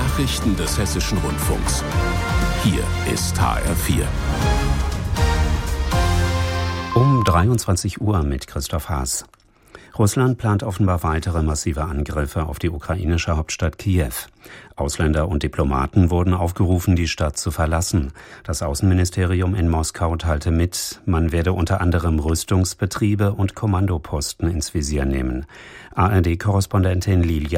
Nachrichten des Hessischen Rundfunks. Hier ist HR4. Um 23 Uhr mit Christoph Haas. Russland plant offenbar weitere massive Angriffe auf die ukrainische Hauptstadt Kiew. Ausländer und Diplomaten wurden aufgerufen, die Stadt zu verlassen. Das Außenministerium in Moskau teilte mit, man werde unter anderem Rüstungsbetriebe und Kommandoposten ins Visier nehmen. ARD-Korrespondentin Lilia